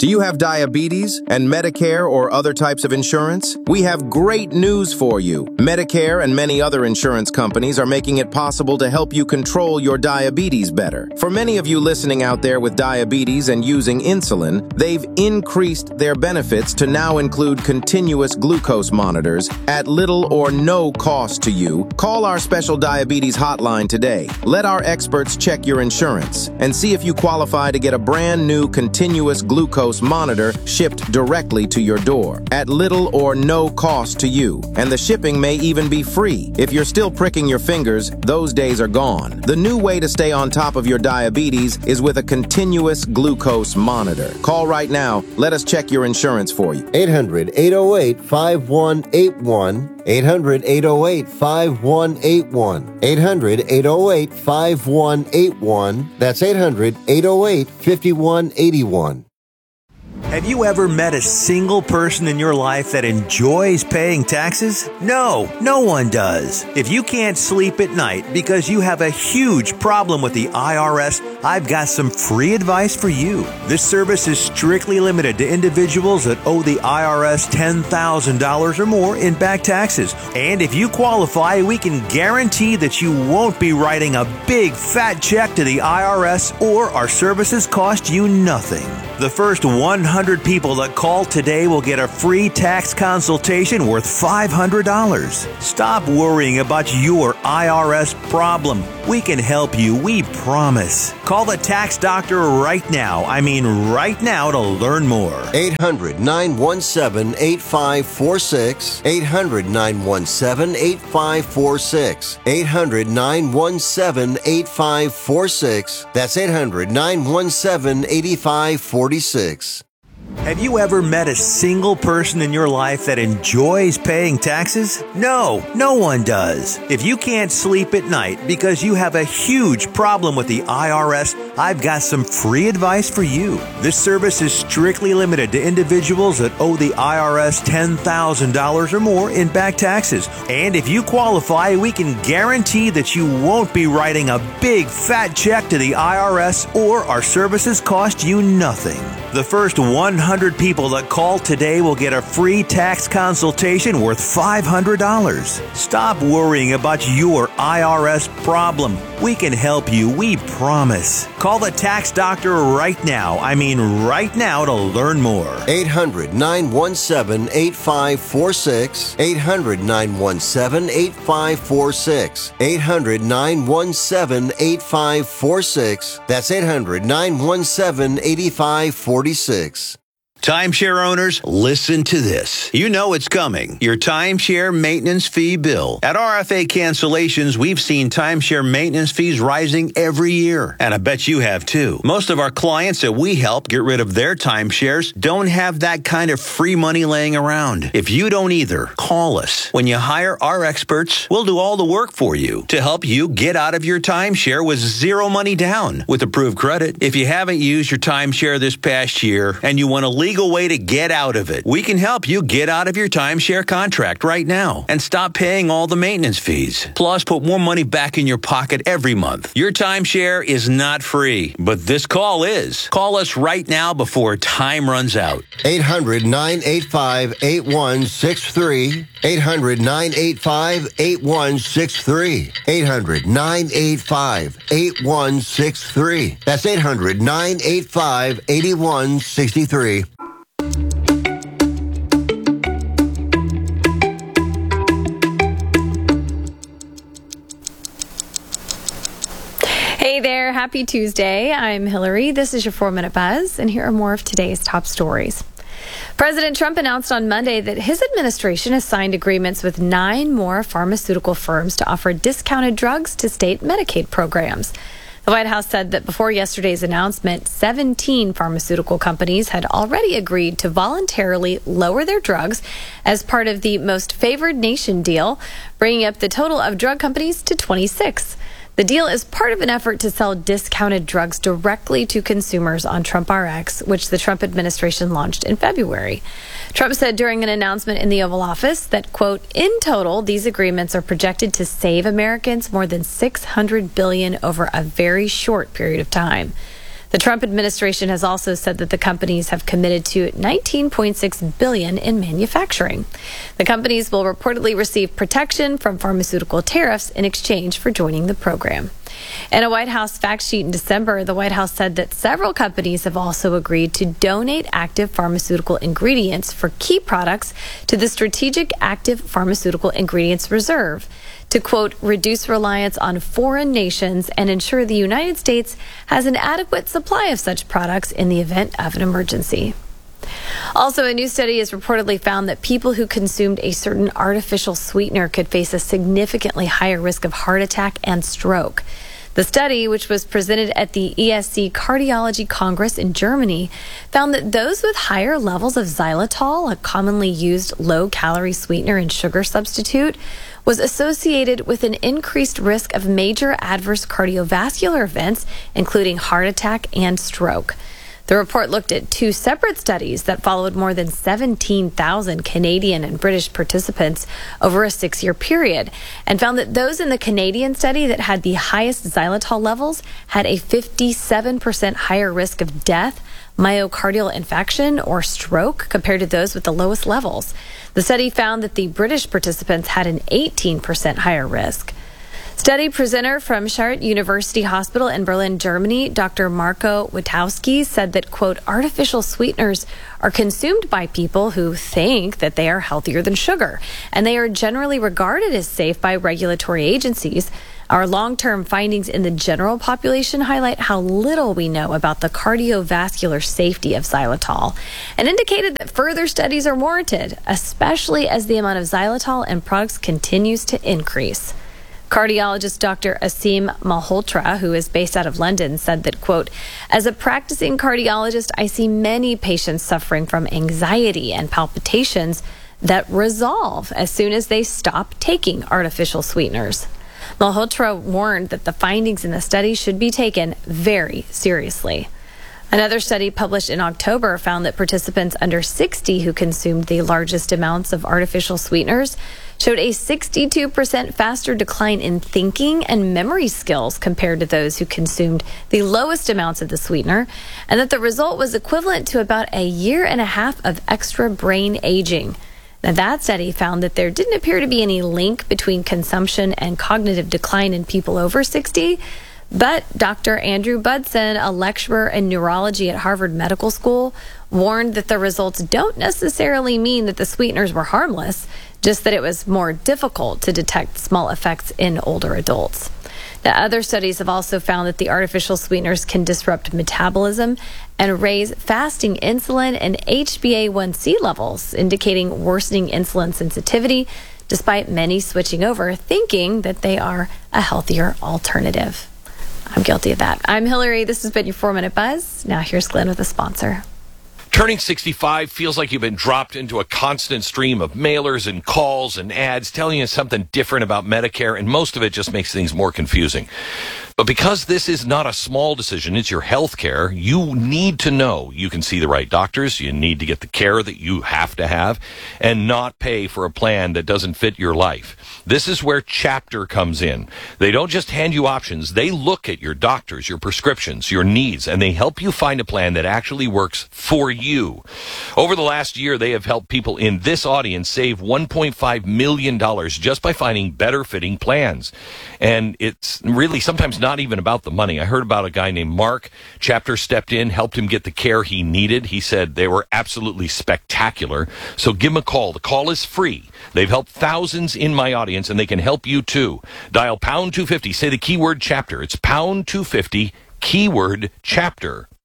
Do you have diabetes and Medicare or other types of insurance? We have great news for you. Medicare and many other insurance companies are making it possible to help you control your diabetes better. For many of you listening out there with diabetes and using insulin, they've increased their benefits to now include continuous glucose monitors at little or no cost to you. Call our special diabetes hotline today. Let our experts check your insurance and see if you qualify to get a brand new continuous glucose monitor shipped directly to your door at little or no cost to you. And the shipping may even be free. If you're still pricking your fingers, those days are gone. The new way to stay on top of your diabetes is with a continuous glucose monitor. Call right now. Let us check your insurance for you. 800-808-5181. 800-808-5181. 800-808-5181. That's 800-808-5181. Have you ever met a single person in your life that enjoys paying taxes? No one does. If you can't sleep at night because you have a huge problem with the IRS, I've got some free advice for you. This service is strictly limited to individuals that owe the IRS $10,000 or more in back taxes. And if you qualify, we can guarantee that you won't be writing a big fat check to the IRS, or our services cost you nothing. The first 100 people that call today will get a free tax consultation worth $500. Stop worrying about your IRS problem. We can help you, we promise. Call the tax doctor right now. I mean right now, to learn more. 800-917-8546. 800-917-8546. 800-917-8546. That's 800-917-8546. Have you ever met a single person in your life that enjoys paying taxes? No one does. If you can't sleep at night because you have a huge problem with the IRS, I've got some free advice for you. This service is strictly limited to individuals that owe the IRS $10,000 or more in back taxes. And if you qualify, we can guarantee that you won't be writing a big fat check to the IRS, or our services cost you nothing. The first 100 people that call today will get a free tax consultation worth $500. Stop worrying about your IRS problem. We can help you, we promise. Call the tax doctor right now. I mean right now, to learn more. 800-917-8546. 800-917-8546. 800-917-8546. That's 800-917-8546. Timeshare owners, listen to this. You know it's coming. Your timeshare maintenance fee bill. At RFA Cancellations, we've seen timeshare maintenance fees rising every year. And I bet you have too. Most of our clients that we help get rid of their timeshares don't have that kind of free money laying around. If you don't either, call us. When you hire our experts, we'll do all the work for you to help you get out of your timeshare with zero money down with approved credit. If you haven't used your timeshare this past year and you want to legal way to get out of it, we can help you get out of your timeshare contract right now and stop paying all the maintenance fees. Plus, put more money back in your pocket every month. Your timeshare is not free, but this call is. Call us right now before time runs out. 800-985-8163. 800-985-8163. 800-985-8163. That's 800-985-8163. Hey there, happy Tuesday. I'm Hillary. This is your 4-Minute Buzz, and here are more of today's top stories. President Trump announced on Monday that his administration has signed agreements with 9 more pharmaceutical firms to offer discounted drugs to state Medicaid programs. The White House said that before yesterday's announcement, 17 pharmaceutical companies had already agreed to voluntarily lower their drugs as part of the Most Favored Nation deal, bringing up the total of drug companies to 26. The deal is part of an effort to sell discounted drugs directly to consumers on TrumpRx, which the Trump administration launched in February. Trump said during an announcement in the Oval Office that, quote, in total, these agreements are projected to save Americans more than $600 billion over a very short period of time. The Trump administration has also said that the companies have committed to $19.6 billion in manufacturing. The companies will reportedly receive protection from pharmaceutical tariffs in exchange for joining the program. In a White House fact sheet in December, the White House said that several companies have also agreed to donate active pharmaceutical ingredients for key products to the Strategic Active Pharmaceutical Ingredients Reserve to, quote, reduce reliance on foreign nations and ensure the United States has an adequate supply of such products in the event of an emergency. Also, a new study has reportedly found that people who consumed a certain artificial sweetener could face a significantly higher risk of heart attack and stroke. The study, which was presented at the ESC Cardiology Congress in Germany, found that those with higher levels of xylitol, a commonly used low-calorie sweetener and sugar substitute, was associated with an increased risk of major adverse cardiovascular events, including heart attack and stroke. The report looked at two separate studies that followed more than 17,000 Canadian and British participants over a 6-year period and found that those in the Canadian study that had the highest xylitol levels had a 57% higher risk of death, myocardial infarction, or stroke compared to those with the lowest levels. The study found that the British participants had an 18% higher risk. Study presenter from Charité University Hospital in Berlin, Germany, Dr. Marco Witowski, said that, quote, artificial sweeteners are consumed by people who think that they are healthier than sugar, and they are generally regarded as safe by regulatory agencies. Our long-term findings in the general population highlight how little we know about the cardiovascular safety of xylitol and indicated that further studies are warranted, especially as the amount of xylitol in products continues to increase. Cardiologist Dr. Asim Malhotra, who is based out of London, said that, quote, as a practicing cardiologist, I see many patients suffering from anxiety and palpitations that resolve as soon as they stop taking artificial sweeteners. Malhotra warned that the findings in the study should be taken very seriously. Another study published in October found that participants under 60 who consumed the largest amounts of artificial sweeteners showed a 62% faster decline in thinking and memory skills compared to those who consumed the lowest amounts of the sweetener, and that the result was equivalent to about a 1.5 years of extra brain aging. Now, that study found that there didn't appear to be any link between consumption and cognitive decline in people over 60, but Dr. Andrew Budson, a lecturer in neurology at Harvard Medical School, warned that the results don't necessarily mean that the sweeteners were harmless, just that it was more difficult to detect small effects in older adults. Now, other studies have also found that the artificial sweeteners can disrupt metabolism and raise fasting insulin and HbA1c levels, indicating worsening insulin sensitivity, despite many switching over, thinking that they are a healthier alternative. I'm guilty of that. I'm Hillary. This has been your 4-Minute Buzz. Now here's Glenn with a sponsor. Turning 65 feels like you've been dropped into a constant stream of mailers and calls and ads telling you something different about Medicare, and most of it just makes things more confusing. But because this is not a small decision, it's your health care, you need to know you can see the right doctors, you need to get the care that you have to have, and not pay for a plan that doesn't fit your life. This is where Chapter comes in. They don't just hand you options, they look at your doctors, your prescriptions, your needs, and they help you find a plan that actually works for you. Over the last year, they have helped people in this audience save $1.5 million just by finding better fitting plans. And it's really sometimes not even about the money. I heard about a guy named Mark. Chapter stepped in, helped him get the care he needed. He said they were absolutely spectacular. So give him a call. The call is free. They've helped thousands in my audience, and they can help you too. Dial pound 250. Say the keyword Chapter. It's pound 250, keyword Chapter.